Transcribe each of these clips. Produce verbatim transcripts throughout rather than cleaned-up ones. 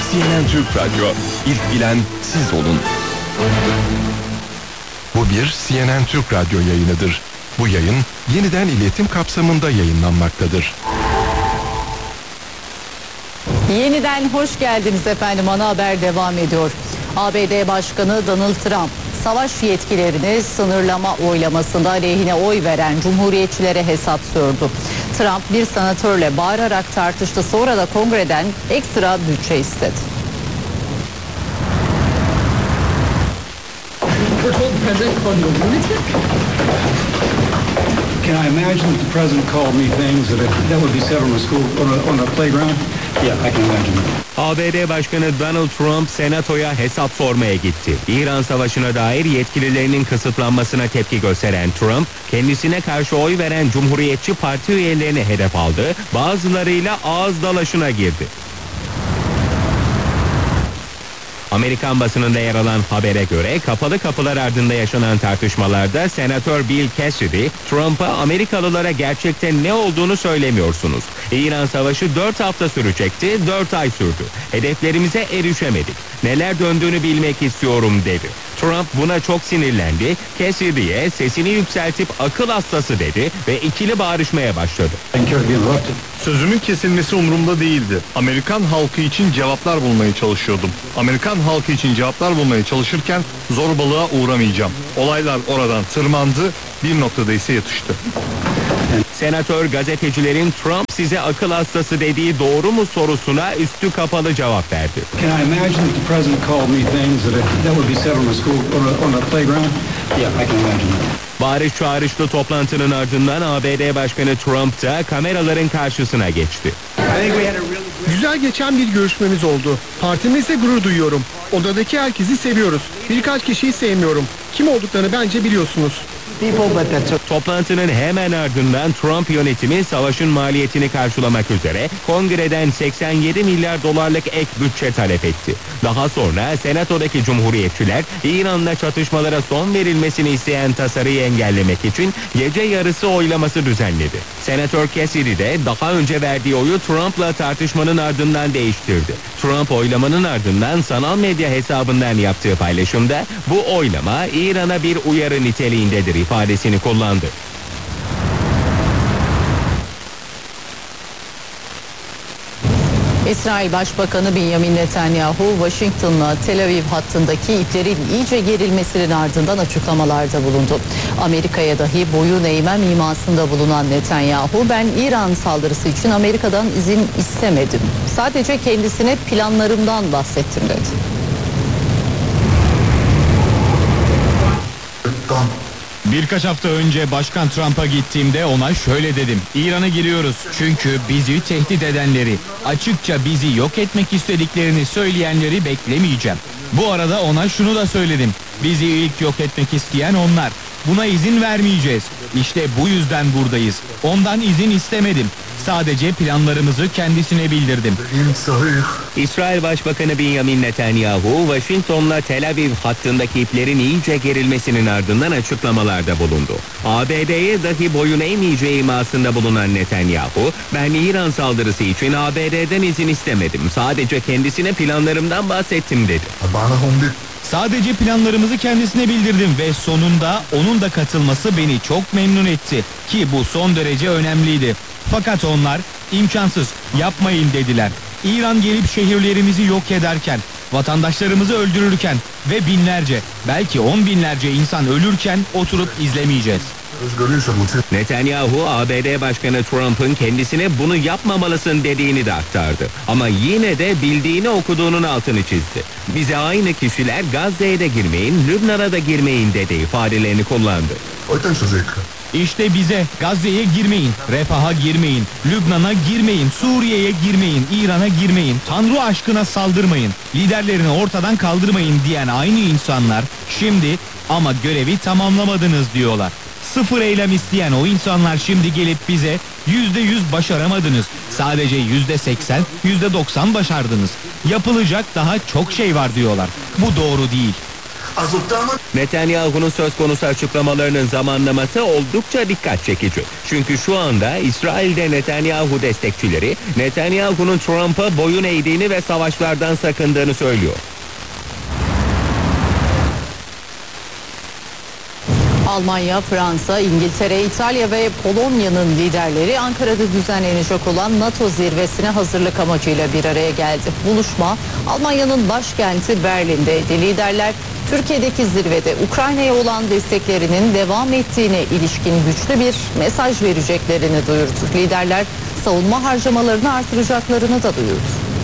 C N N Türk Radyo. İlk bilen siz olun. Bu bir C N N Türk Radyo yayınıdır. Bu yayın yeniden iletim kapsamında yayınlanmaktadır. Yeniden hoş geldiniz efendim. Ana haber devam ediyor. A B D Başkanı Donald Trump, savaş yetkilerini sınırlama oylamasında aleyhine oy veren Cumhuriyetçilere hesap sordu. Trump bir senatörle bağırarak tartıştı. Sonra da kongreden ekstra bütçe istedi. Can I imagine that the president called me things that that would be said on a school on a, on a playground? Yeah, I can imagine that. A B D Başkanı Donald Trump senatoya hesap sormaya gitti. İran Savaşı'na dair yetkililerinin kısıtlanmasına tepki gösteren Trump, kendisine karşı oy veren Cumhuriyetçi Parti üyelerini hedef aldı, bazılarıyla ağız dalaşına girdi. Amerikan basınında yer alan habere göre kapalı kapılar ardında yaşanan tartışmalarda Senatör Bill Cassidy, Trump'a Amerikalılara gerçekten ne olduğunu söylemiyorsunuz. İran Savaşı dört hafta sürecekti, dört ay sürdü. Hedeflerimize erişemedik. Neler döndüğünü bilmek istiyorum dedi. Trump buna çok sinirlendi. Cassidy'ye sesini yükseltip akıl hastası dedi ve ikili bağırışmaya başladı. Sözümün kesilmesi umurumda değildi. Amerikan halkı için cevaplar bulmaya çalışıyordum. Amerikan halkı için cevaplar bulmaya çalışırken zorbalığa uğramayacağım. Olaylar oradan tırmandı, bir noktada ise yatıştı. Senatör gazetecilerin Trump size akıl hastası dediği doğru mu sorusuna üstü kapalı cevap verdi. Can I imagine that the president called me things that that would be said on a school on a, on a playground? Yeah, I can imagine that. Bağırış çağrışlı toplantının ardından A B D Başkanı Trump da kameraların karşısına geçti. Güzel geçen bir görüşmemiz oldu. Partimizle gurur duyuyorum. Odadaki herkesi seviyoruz. Birkaç kişiyi sevmiyorum. Kim olduklarını bence biliyorsunuz. Toplantının hemen ardından Trump yönetimi savaşın maliyetini karşılamak üzere kongreden seksen yedi milyar dolarlık ek bütçe talep etti. Daha sonra senatodaki cumhuriyetçiler İran'la çatışmalara son verilmesini isteyen tasarıyı engellemek için gece yarısı oylaması düzenledi. Senatör Cassidy de daha önce verdiği oyu Trump'la tartışmanın ardından değiştirdi. Trump oylamanın ardından sanal medya hesabından yaptığı paylaşımda bu oylama İran'a bir uyarı niteliğindedir ifadesini kullandı. İsrail Başbakanı Benjamin Netanyahu, Washington'la Tel Aviv hattındaki iplerin iyice gerilmesinin ardından açıklamalarda bulundu. Amerika'ya dahi boyun eğmem imasında bulunan Netanyahu, ben İran saldırısı için Amerika'dan izin istemedim. Sadece kendisine planlarımdan bahsettim dedi. Birkaç hafta önce Başkan Trump'a gittiğimde ona şöyle dedim. İran'a giriyoruz çünkü bizi tehdit edenleri, açıkça bizi yok etmek istediklerini söyleyenleri beklemeyeceğim. Bu arada ona şunu da söyledim. Bizi ilk yok etmek isteyen onlar. Buna izin vermeyeceğiz. İşte bu yüzden buradayız. Ondan izin istemedim. Sadece planlarımızı kendisine bildirdim. İsrail Başbakanı Benjamin Netanyahu, Washington'la Tel Aviv hattındaki iplerin iyice gerilmesinin ardından açıklamalarda bulundu. A B D'ye dahi boyun eğmeyeceği imasında bulunan Netanyahu, ben İran saldırısı için A B D'den izin istemedim. Sadece kendisine planlarımdan bahsettim dedi. Sadece planlarımızı kendisine bildirdim ve sonunda onun da katılması beni çok memnun etti. Ki bu son derece önemliydi. Fakat onlar imkansız, yapmayın dediler. İran gelip şehirlerimizi yok ederken, vatandaşlarımızı öldürürken ve binlerce, belki on binlerce insan ölürken oturup izlemeyeceğiz. Netanyahu, A B D Başkanı Trump'ın kendisine bunu yapmamalısın dediğini de aktardı. Ama yine de bildiğini okuduğunun altını çizdi. Bize aynı kişiler Gazze'ye de girmeyin, Lübnan'a da girmeyin dedi ifadelerini kullandı. İşte bize Gazze'ye girmeyin, refaha girmeyin, Lübnan'a girmeyin, Suriye'ye girmeyin, İran'a girmeyin, Tanrı aşkına saldırmayın, liderlerini ortadan kaldırmayın diyen aynı insanlar şimdi ama görevi tamamlamadınız diyorlar. Sıfır eylem isteyen o insanlar şimdi gelip bize yüzde yüz başaramadınız. Sadece yüzde seksen, yüzde doksan başardınız. Yapılacak daha çok şey var diyorlar. Bu doğru değil. Netanyahu'nun söz konusu açıklamalarının zamanlaması oldukça dikkat çekici. Çünkü şu anda İsrail'de Netanyahu destekçileri Netanyahu'nun Trump'a boyun eğdiğini ve savaşlardan sakındığını söylüyor. Almanya, Fransa, İngiltere, İtalya ve Polonya'nın liderleri Ankara'da düzenlenecek olan NATO zirvesine hazırlık amacıyla bir araya geldi. Buluşma Almanya'nın başkenti Berlin'deydi. Liderler Türkiye'deki zirvede Ukrayna'ya olan desteklerinin devam ettiğine ilişkin güçlü bir mesaj vereceklerini duyurdu. Liderler savunma harcamalarını artıracaklarını da duyurdu.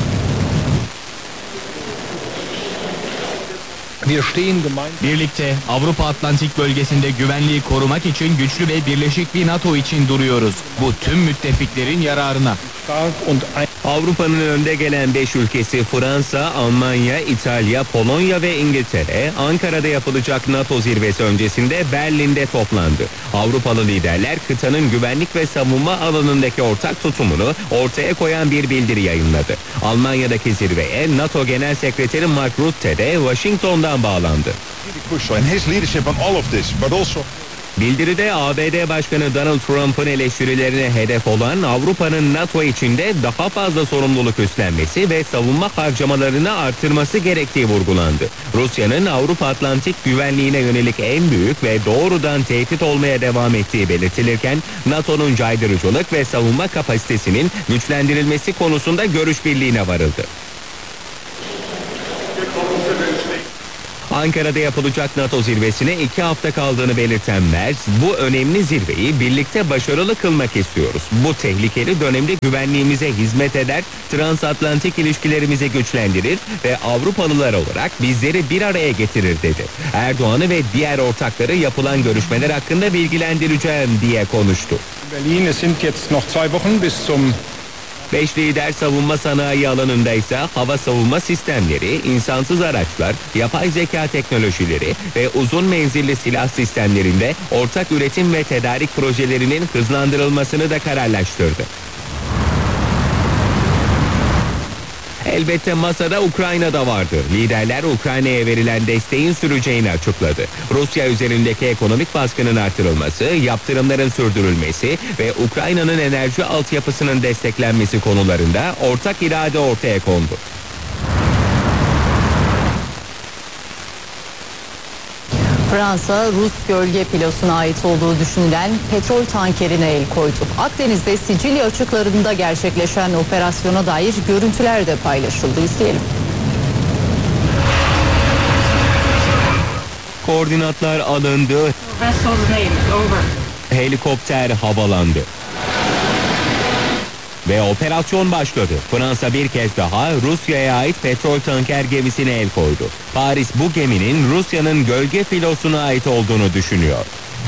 Birlikte Avrupa Atlantik bölgesinde güvenliği korumak için güçlü ve birleşik bir NATO için duruyoruz. Bu tüm müttefiklerin yararına. Avrupa'nın önde gelen beş ülkesi Fransa, Almanya, İtalya, Polonya ve İngiltere Ankara'da yapılacak NATO zirvesi öncesinde Berlin'de toplandı. Avrupalı liderler kıtanın güvenlik ve savunma alanındaki ortak tutumunu ortaya koyan bir bildiri yayınladı. Almanya'daki zirveye NATO Genel Sekreteri Mark Rutte de Washington'dan bağlandı. Bildiride A B D Başkanı Donald Trump'ın eleştirilerine hedef olan Avrupa'nın NATO içinde daha fazla sorumluluk üstlenmesi ve savunma harcamalarını artırması gerektiği vurgulandı. Rusya'nın Avrupa Atlantik güvenliğine yönelik en büyük ve doğrudan tehdit olmaya devam ettiği belirtilirken NATO'nun caydırıcılık ve savunma kapasitesinin güçlendirilmesi konusunda görüş birliğine varıldı. Ankara'da yapılacak NATO zirvesine iki hafta kaldığını belirten Merz, bu önemli zirveyi birlikte başarılı kılmak istiyoruz. Bu tehlikeli dönemde güvenliğimize hizmet eder, transatlantik ilişkilerimizi güçlendirir ve Avrupalılar olarak bizleri bir araya getirir dedi. Erdoğan'ı ve diğer ortakları yapılan görüşmeler hakkında bilgilendireceğim diye konuştu. Berlin, es sind jetzt noch zwei Wochen bis zum Beş lider savunma sanayi alanında ise hava savunma sistemleri, insansız araçlar, yapay zeka teknolojileri ve uzun menzilli silah sistemlerinde ortak üretim ve tedarik projelerinin hızlandırılmasını da kararlaştırdı. Elbette masada Ukrayna'da vardı. Liderler Ukrayna'ya verilen desteğin süreceğini açıkladı. Rusya üzerindeki ekonomik baskının artırılması, yaptırımların sürdürülmesi ve Ukrayna'nın enerji altyapısının desteklenmesi konularında ortak irade ortaya kondu. Fransa, Rus gölge filosuna ait olduğu düşünülen petrol tankerine el koydu. Akdeniz'de Sicilya açıklarında gerçekleşen operasyona dair görüntüler de paylaşıldı. İzleyelim. Koordinatlar alındı. Helikopter havalandı. Ve operasyon başladı. Fransa bir kez daha Rusya'ya ait petrol tanker gemisine el koydu. Paris bu geminin Rusya'nın gölge filosuna ait olduğunu düşünüyor.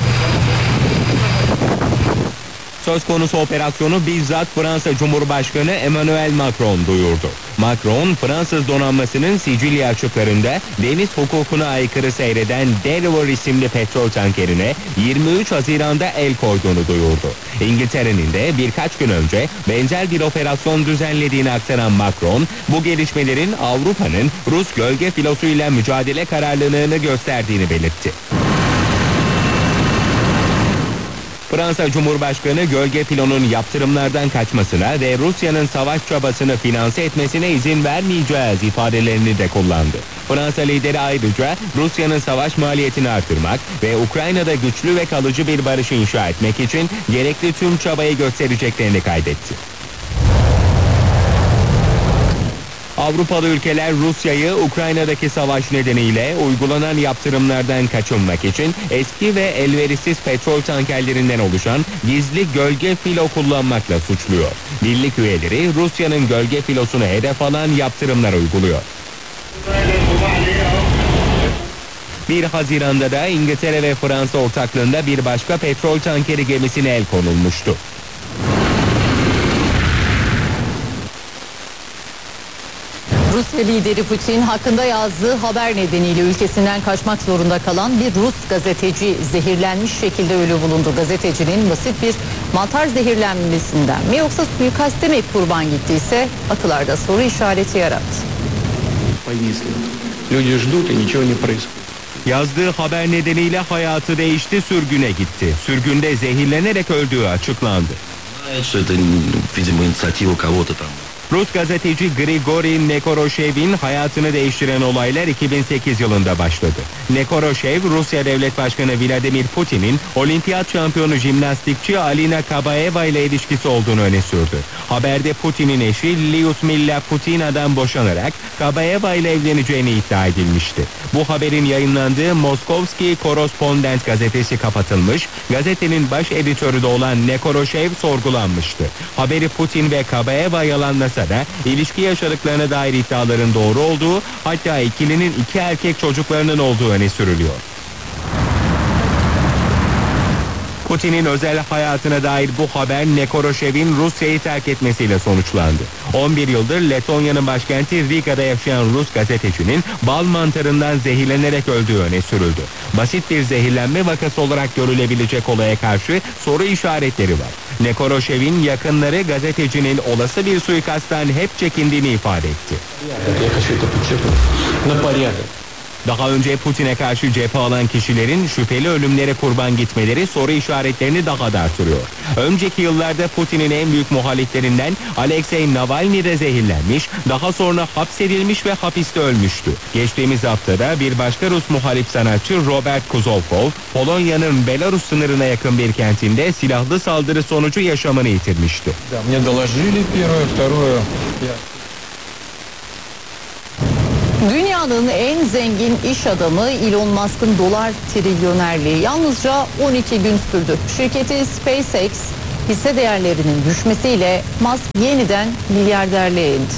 Söz konusu operasyonu bizzat Fransa Cumhurbaşkanı Emmanuel Macron duyurdu. Macron, Fransız donanmasının Sicilya açıklarında deniz hukukuna aykırı seyreden Delaware isimli petrol tankerine yirmi üç Haziran'da el koyduğunu duyurdu. İngiltere'nin de birkaç gün önce benzer bir operasyon düzenlediğini aktaran Macron, bu gelişmelerin Avrupa'nın Rus gölge filosuyla mücadele kararlılığını gösterdiğini belirtti. Fransa Cumhurbaşkanı gölge filonun yaptırımlardan kaçmasına ve Rusya'nın savaş çabasını finanse etmesine izin vermeyeceğiz ifadelerini de kullandı. Fransa lideri ayrıca Rusya'nın savaş maliyetini artırmak ve Ukrayna'da güçlü ve kalıcı bir barış inşa etmek için gerekli tüm çabayı göstereceklerini kaydetti. Avrupalı ülkeler Rusya'yı Ukrayna'daki savaş nedeniyle uygulanan yaptırımlardan kaçınmak için eski ve elverişsiz petrol tankerlerinden oluşan gizli gölge filo kullanmakla suçluyor. Birlik üyeleri Rusya'nın gölge filosunu hedef alan yaptırımlar uyguluyor. bir Haziran'da da İngiltere ve Fransa ortaklığında bir başka petrol tankeri gemisine el konulmuştu. Rusya lideri Putin hakkında yazdığı haber nedeniyle ülkesinden kaçmak zorunda kalan bir Rus gazeteci zehirlenmiş şekilde ölü bulundu. Gazetecinin basit bir mantar zehirlenmesinden mi yoksa suikaste mi kurban gittiyse akıllarda soru işareti yarattı. Yazdığı haber nedeniyle hayatı değişti, sürgüne gitti. Sürgünde zehirlenerek öldüğü açıklandı. Rus gazeteci Grigori Nekoroshev,'in hayatını değiştiren olaylar iki bin sekiz yılında başladı. Nekoroshev, Rusya Devlet Başkanı Vladimir Putin'in olimpiyat şampiyonu jimnastikçi Alina Kabaeva ile ilişkisi olduğunu öne sürdü. Haberde Putin'in eşi Lyudmila Putina'dan boşanarak Kabaeva ile evleneceğini iddia edilmişti. Bu haberin yayınlandığı Moskovski Korrespondent gazetesi kapatılmış, gazetenin baş editörü de olan Nekoroshev sorgulanmıştı. Haberi Putin ve Kabaeva yalanlasa da ilişki yaşadıklarına dair iddiaların doğru olduğu, hatta ikilinin iki erkek çocuklarının olduğu öne sürülüyor. Putin'in özel hayatına dair bu haber Nekoroshev'in Rusya'yı terk etmesiyle sonuçlandı. on bir yıldır Letonya'nın başkenti Riga'da yaşayan Rus gazetecinin bal mantarından zehirlenerek öldüğü öne sürüldü. Basit bir zehirlenme vakası olarak görülebilecek olaya karşı soru işaretleri var. Nekoroshev'in yakınları gazetecinin olası bir suikasttan hep çekindiğini ifade etti. Daha önce Putin'e karşı cephe alan kişilerin şüpheli ölümlere kurban gitmeleri soru işaretlerini daha da artırıyor. Önceki yıllarda Putin'in en büyük muhaliflerinden Alexei Navalny de zehirlenmiş, daha sonra hapsedilmiş ve hapiste ölmüştü. Geçtiğimiz haftada bir başka Rus muhalif sanatçı Robert Kuzovkov, Polonya'nın Belarus sınırına yakın bir kentinde silahlı saldırı sonucu yaşamını yitirmişti. Dünyanın en zengin iş adamı Elon Musk'ın dolar trilyonerliği yalnızca on iki gün sürdü. Şirketi SpaceX hisse değerlerinin düşmesiyle Musk yeniden milyarderliğe indi.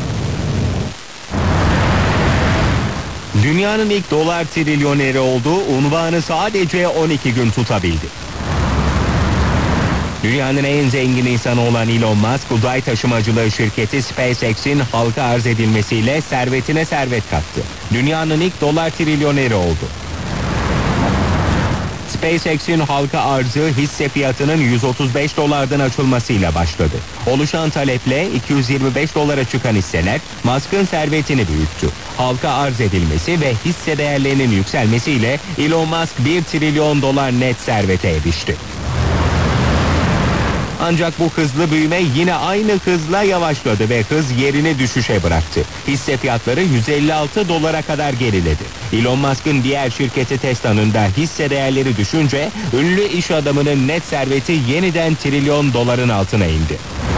Dünyanın ilk dolar trilyoneri olduğu unvanı sadece on iki gün tutabildi. Dünyanın en zengin insanı olan Elon Musk, uzay taşımacılığı şirketi SpaceX'in halka arz edilmesiyle servetine servet kattı. Dünyanın ilk dolar trilyoneri oldu. SpaceX'in halka arzı hisse fiyatının yüz otuz beş dolardan açılmasıyla başladı. Oluşan taleple iki yüz yirmi beş dolara çıkan hisseler Musk'ın servetini büyüttü. Halka arz edilmesi ve hisse değerlerinin yükselmesiyle Elon Musk bir trilyon dolar net servete erişti. Ancak bu hızlı büyüme yine aynı hızla yavaşladı ve hız yerini düşüşe bıraktı. Hisse fiyatları yüz elli altı dolara kadar geriledi. Elon Musk'ın diğer şirketi Tesla'nın da hisse değerleri düşünce ünlü iş adamının net serveti yeniden trilyon doların altına indi.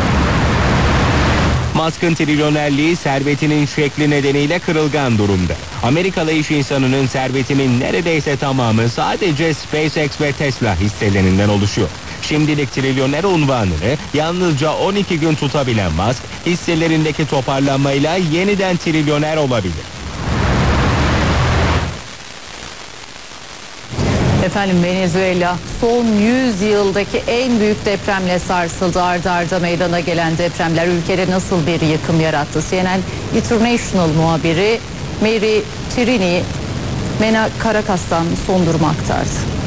Musk'ın trilyonerliği servetinin şekli nedeniyle kırılgan durumda. Amerikalı iş insanının servetinin neredeyse tamamı sadece SpaceX ve Tesla hisselerinden oluşuyor. Şimdilik trilyoner unvanını yalnızca on iki gün tutabilen Musk, hisselerindeki toparlanmayla yeniden trilyoner olabilir. Efendim, Venezuela son yüz yıldaki en büyük depremle sarsıldı. Arda arda meydana gelen depremler ülkede nasıl bir yıkım yarattı? C N N International muhabiri Mary Trini, Mena Caracas'tan son durumu aktardı.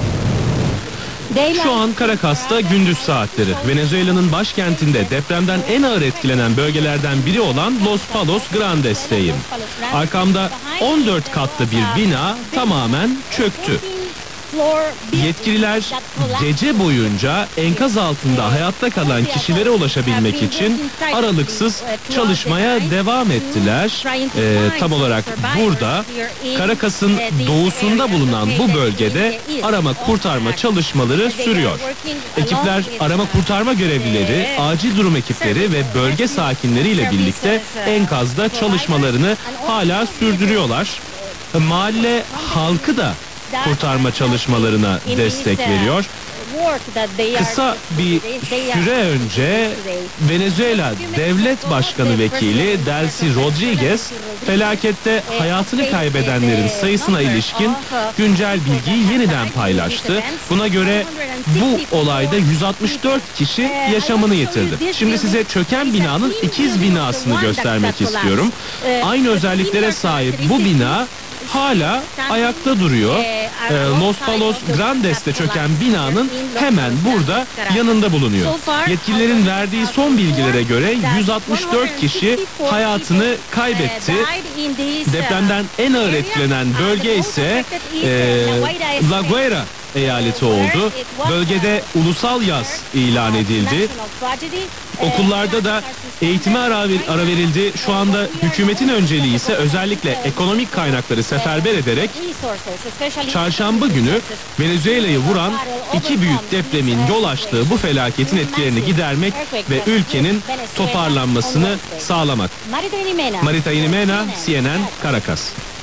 Şu an Caracas'ta gündüz saatleri. Venezuela'nın başkentinde depremden en ağır etkilenen bölgelerden biri olan Los Palos Grandes'teyim. Arkamda on dört katlı bir bina tamamen çöktü. Yetkililer gece boyunca enkaz altında hayatta kalan kişilere ulaşabilmek için aralıksız çalışmaya devam ettiler. Ee, tam olarak burada, Caracas'ın doğusunda bulunan bu bölgede arama kurtarma çalışmaları sürüyor. Ekipler, arama kurtarma görevlileri, acil durum ekipleri ve bölge sakinleriyle birlikte enkazda çalışmalarını hala sürdürüyorlar. Mahalle halkı da kurtarma çalışmalarına destek veriyor. Kısa bir süre önce Venezuela Devlet Başkanı Vekili Delcy Rodriguez felakette hayatını kaybedenlerin sayısına ilişkin güncel bilgiyi yeniden paylaştı. Buna göre bu olayda yüz altmış dört kişi yaşamını yitirdi. Şimdi size çöken binanın ikiz binasını göstermek istiyorum. Aynı özelliklere sahip bu bina hala ayakta duruyor. Ee, Los Palos Grandes'te çöken binanın hemen burada yanında bulunuyor. Yetkililerin verdiği son bilgilere göre yüz altmış dört kişi hayatını kaybetti. Depremden en ağır etkilenen bölge ise e, La Guaira eyaleti oldu. Bölgede ulusal yaz ilan edildi. Okullarda da eğitime ara, ara verildi. Şu anda hükümetin önceliği ise özellikle ekonomik kaynakları seferber ederek çarşamba günü Venezuela'yı vuran iki büyük depremin yol açtığı bu felaketin etkilerini gidermek ve ülkenin toparlanmasını sağlamak. Marita Inimena, C N N, Caracas.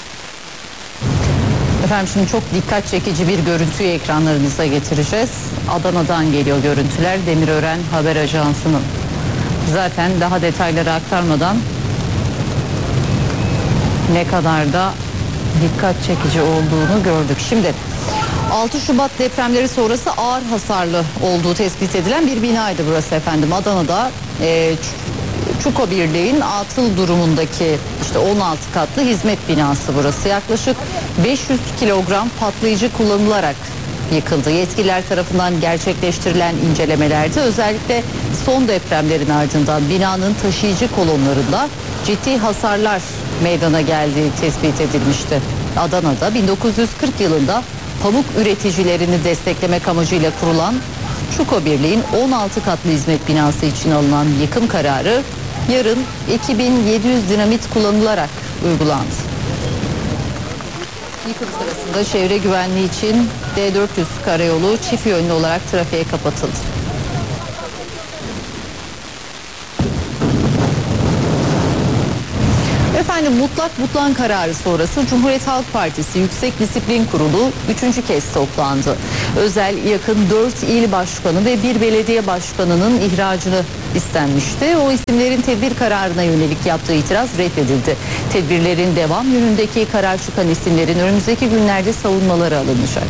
Efendim şimdi çok dikkat çekici bir görüntüyü ekranlarınıza getireceğiz. Adana'dan geliyor görüntüler, Demirören Haber Ajansı'nın. Zaten daha detayları aktarmadan ne kadar da dikkat çekici olduğunu gördük. Şimdi altı Şubat depremleri sonrası ağır hasarlı olduğu tespit edilen bir binaydı burası efendim. Adana'da e, Çuko Birliği'nin atıl durumundaki işte on altı katlı hizmet binası burası. Yaklaşık beş yüz kilogram patlayıcı kullanılarak yıkıldı. Yetkililer tarafından gerçekleştirilen incelemelerde özellikle son depremlerin ardından binanın taşıyıcı kolonlarında ciddi hasarlar meydana geldiği tespit edilmişti. Adana'da bin dokuz yüz kırk yılında pamuk üreticilerini desteklemek amacıyla kurulan Çuko Birliği'nin on altı katlı hizmet binası için alınan yıkım kararı yarın iki bin yedi yüz dinamit kullanılarak uygulandı. Yıkım sırasında çevre güvenliği için D dört yüz karayolu çift yönlü olarak trafiğe kapatıldı. Efendim mutlak butlan kararı sonrası Cumhuriyet Halk Partisi Yüksek Disiplin Kurulu üçüncü kez toplandı. Özel yakın dört il başkanı ve bir belediye başkanının ihracını istenmişti. O isimlerin tedbir kararına yönelik yaptığı itiraz reddedildi. Tedbirlerin devam yönündeki karar çıkan isimlerin önümüzdeki günlerde savunmaları alınacak.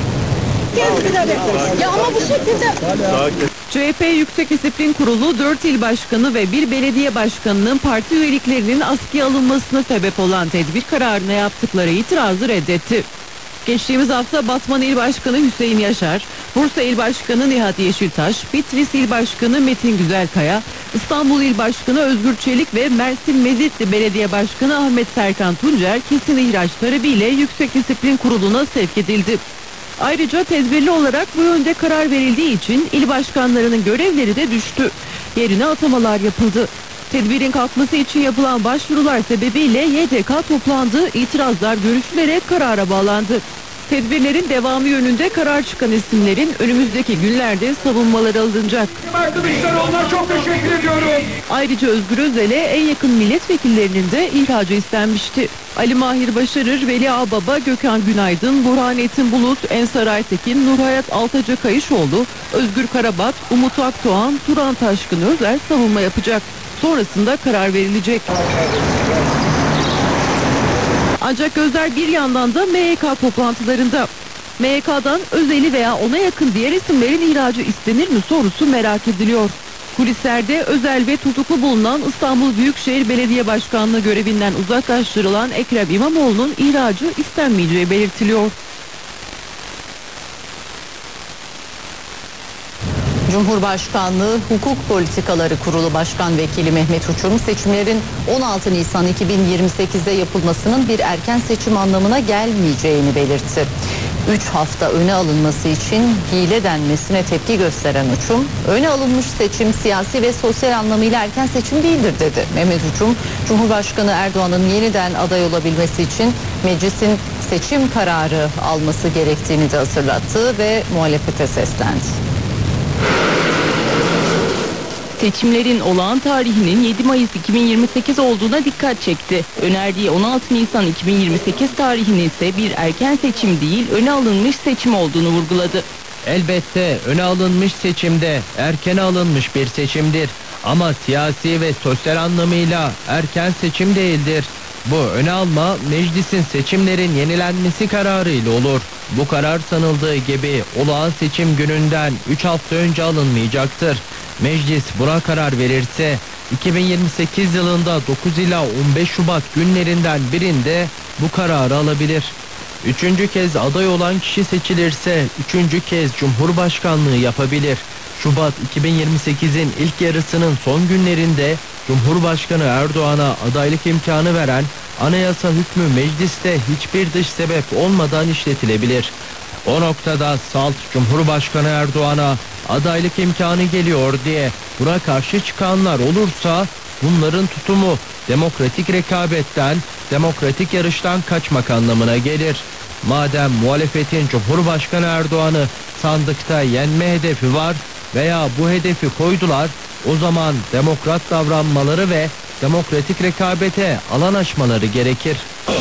Ya ama bu şekilde... C H P Yüksek Disiplin Kurulu dört il başkanı ve bir belediye başkanının parti üyeliklerinin askıya alınmasına sebep olan tedbir kararına yaptıkları itirazı reddetti. Geçtiğimiz hafta Batman İl Başkanı Hüseyin Yaşar, Bursa İl Başkanı Nihat Yeşiltaş, Bitlis İl Başkanı Metin Güzelkaya, İstanbul İl Başkanı Özgür Çelik ve Mersin Mezitli Belediye Başkanı Ahmet Serkan Tuncer kesin ihraç talebiyle Yüksek Disiplin Kurulu'na sevk edildi. Ayrıca tedbirli olarak bu yönde karar verildiği için il başkanlarının görevleri de düştü. Yerine atamalar yapıldı. Tedbirin kalkması için yapılan başvurular sebebiyle Y D K toplandı, itirazlar görüşülerek karara bağlandı. Tedbirlerin devamı yönünde karar çıkan isimlerin önümüzdeki günlerde savunmaları alınacak. Kılıçdaroğlu'na çok teşekkür ediyorum. Ayrıca Özgür Özel'e en yakın milletvekillerinin de ihracı istenmişti. Ali Mahir Başarır, Veli Ağbaba, Gökhan Günaydın, Burhanettin Bulut, Ensar Aytekin, Nurhayat Altaca Kayışoğlu, Özgür Karabat, Umut Akdoğan, Turan Taşkın Özer savunma yapacak. Sonrasında karar verilecek. Ancak gözler bir yandan da M Y K toplantılarında. M Y K'dan Özel'i veya ona yakın diğer isimlerin ihracı istenir mi sorusu merak ediliyor. Kulislerde Özel ve tutuklu bulunan İstanbul Büyükşehir Belediye Başkanlığı görevinden uzaklaştırılan Ekrem İmamoğlu'nun ihracı istenmeyeceği belirtiliyor. Cumhurbaşkanlığı Hukuk Politikaları Kurulu Başkan Vekili Mehmet Uçum seçimlerin on altı Nisan iki bin yirmi sekiz'de yapılmasının bir erken seçim anlamına gelmeyeceğini belirtti. üç hafta öne alınması için hile denmesine tepki gösteren Uçum, öne alınmış seçim siyasi ve sosyal anlamıyla erken seçim değildir dedi. Mehmet Uçum, Cumhurbaşkanı Erdoğan'ın yeniden aday olabilmesi için meclisin seçim kararı alması gerektiğini de hatırlattı ve muhalefete seslendi. Seçimlerin olağan tarihinin yedi Mayıs iki bin yirmi sekiz olduğuna dikkat çekti. Önerdiği on altı Nisan iki bin yirmi sekiz tarihinin ise bir erken seçim değil, öne alınmış seçim olduğunu vurguladı. Elbette öne alınmış seçimde erken alınmış bir seçimdir. Ama siyasi ve sosyal anlamıyla erken seçim değildir. Bu öne alma meclisin seçimlerin yenilenmesi kararıyla olur. Bu karar sanıldığı gibi olağan seçim gününden üç hafta önce alınmayacaktır. Meclis buna karar verirse iki bin yirmi sekiz yılında dokuz ila on beş Şubat günlerinden birinde bu kararı alabilir. Üçüncü kez aday olan kişi seçilirse üçüncü kez Cumhurbaşkanlığı yapabilir. Şubat iki bin yirmi sekizin ilk yarısının son günlerinde Cumhurbaşkanı Erdoğan'a adaylık imkanı veren anayasa hükmü mecliste hiçbir dış sebep olmadan işletilebilir. O noktada salt Cumhurbaşkanı Erdoğan'a adaylık imkanı geliyor diye buna karşı çıkanlar olursa bunların tutumu demokratik rekabetten, demokratik yarıştan kaçmak anlamına gelir. Madem muhalefetin Cumhurbaşkanı Erdoğan'ı sandıkta yenme hedefi var veya bu hedefi koydular, o zaman demokrat davranmaları ve demokratik rekabete alan açmaları gerekir.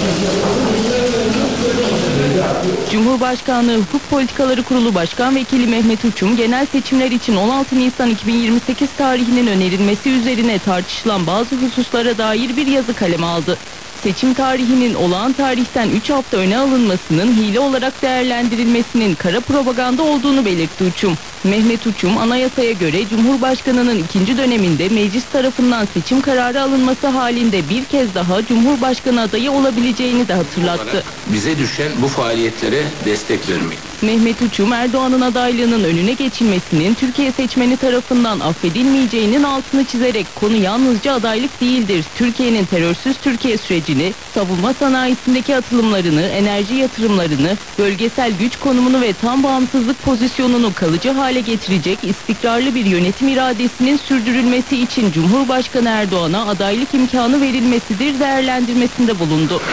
Cumhurbaşkanlığı Hukuk Politikaları Kurulu Başkan Vekili Mehmet Uçum, genel seçimler için on altı Nisan iki bin yirmi sekiz tarihinin önerilmesi üzerine tartışılan bazı hususlara dair bir yazı kaleme aldı. Seçim tarihinin olağan tarihten üç hafta öne alınmasının hile olarak değerlendirilmesinin kara propaganda olduğunu belirtti Uçum. Mehmet Uçum, anayasaya göre Cumhurbaşkanı'nın ikinci döneminde meclis tarafından seçim kararı alınması halinde bir kez daha Cumhurbaşkanı adayı olabileceğini de hatırlattı. Bize düşen bu faaliyetlere destek vermek. Mehmet Uçum, Erdoğan'ın adaylığının önüne geçilmesinin Türkiye seçmeni tarafından affedilmeyeceğinin altını çizerek konu yalnızca adaylık değildir, Türkiye'nin terörsüz Türkiye sürecini, savunma sanayisindeki atılımlarını, enerji yatırımlarını, bölgesel güç konumunu ve tam bağımsızlık pozisyonunu kalıcı hale getirecek istikrarlı bir yönetim iradesinin sürdürülmesi için Cumhurbaşkanı Erdoğan'a adaylık imkanı verilmesidir değerlendirmesinde bulundu.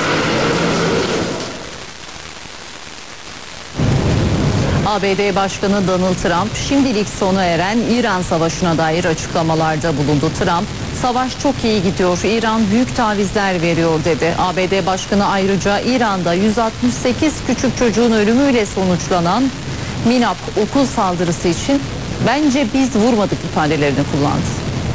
A B D Başkanı Donald Trump şimdilik sona eren İran Savaşı'na dair açıklamalarda bulundu. Trump, "Savaş çok iyi gidiyor, İran büyük tavizler veriyor" dedi. A B D Başkanı ayrıca İran'da yüz altmış sekiz küçük çocuğun ölümüyle sonuçlanan Minap okul saldırısı için "Bence biz vurmadık" ifadelerini kullandı.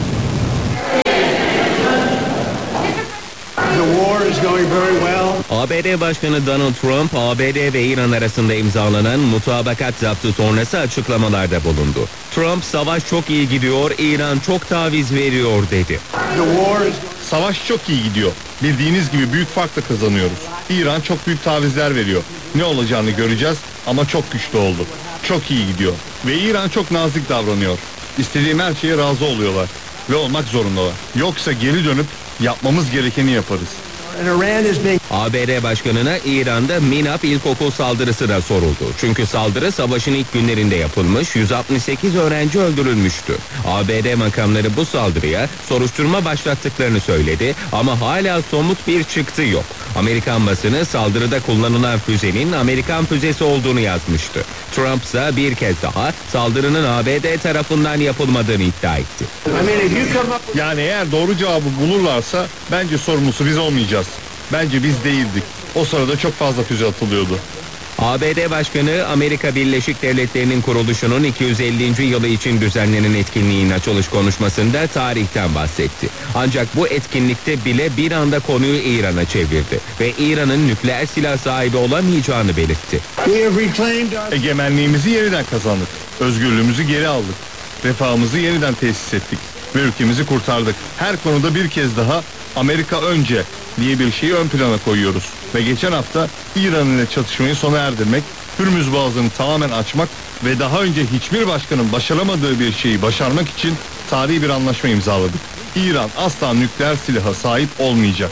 A B D Başkanı Donald Trump, A B D ve İran arasında imzalanan mutabakat zaptı sonrası açıklamalarda bulundu. Trump, "Savaş çok iyi gidiyor, İran çok taviz veriyor" dedi. Savaş çok iyi gidiyor. Bildiğiniz gibi büyük farkla kazanıyoruz. İran çok büyük tavizler veriyor. Ne olacağını göreceğiz ama çok güçlü oldu. Çok iyi gidiyor. Ve İran çok nazik davranıyor. İstediğim her şeye razı oluyorlar. Ve olmak zorundalar. Yoksa geri dönüp yapmamız gerekeni yaparız. A B D Başkanı'na İran'da Minap ilkokul saldırısı da soruldu. Çünkü saldırı savaşın ilk günlerinde yapılmış, yüz altmış sekiz öğrenci öldürülmüştü. A B D makamları bu saldırıya soruşturma başlattıklarını söyledi ama hala somut bir çıktı yok. Amerikan basını saldırıda kullanılan füzenin Amerikan füzesi olduğunu yazmıştı. Trump ise bir kez daha saldırının A B D tarafından yapılmadığını iddia etti. Yani eğer doğru cevabı bulurlarsa bence sorumlusu biz olmayacağız. Bence biz değildik. O sırada çok fazla füze atılıyordu. A B D Başkanı, Amerika Birleşik Devletleri'nin kuruluşunun iki yüz ellinci yılı için düzenlenen etkinliğin açılış konuşmasında tarihten bahsetti. Ancak bu etkinlikte bile bir anda konuyu İran'a çevirdi ve İran'ın nükleer silah sahibi olamayacağını belirtti. Egemenliğimizi yeniden kazandık. Özgürlüğümüzü geri aldık. Refahımızı yeniden tesis ettik ve ülkemizi kurtardık. Her konuda bir kez daha Amerika önce diye bir şeyi ön plana koyuyoruz. Ve geçen hafta İran ile çatışmayı sona erdirmek, Hürmüz Boğazı'nı tamamen açmak ve daha önce hiçbir başkanın başaramadığı bir şeyi başarmak için tarihi bir anlaşma imzaladık. İran asla nükleer silaha sahip olmayacak.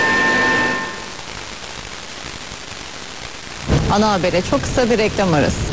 Ana habere çok kısa bir reklam arası.